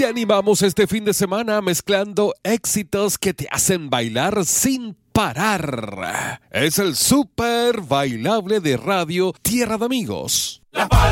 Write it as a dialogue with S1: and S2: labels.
S1: animamos este fin de semana mezclando éxitos que te hacen bailar sin parar. Es el Super Bailable de Radio Tierra de Amigos.